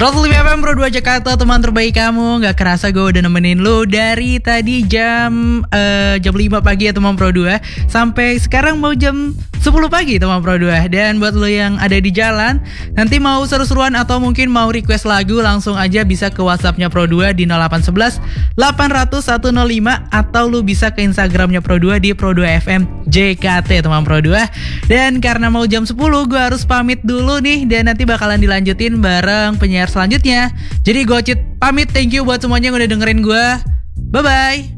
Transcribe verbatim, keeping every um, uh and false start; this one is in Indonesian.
seratus lima F M Pro dua Jakarta, teman terbaik kamu. Gak kerasa gue udah nemenin lo dari tadi jam uh, jam lima pagi ya teman Pro dua, sampai sekarang mau jam sepuluh pagi teman Pro dua. Dan buat lo yang ada di jalan, nanti mau seru-seruan atau mungkin mau request lagu, langsung aja bisa ke WhatsAppnya Pro dua di nol delapan satu satu delapan nol nol satu nol lima, atau lo bisa ke Instagramnya Pro dua di Pro dua F M J K T teman Pro dua. Dan karena mau jam sepuluh, gue harus pamit dulu nih, dan nanti bakalan dilanjutin bareng penyiar selanjutnya. Jadi gue Cid pamit, thank you buat semuanya yang udah dengerin gue. Bye bye.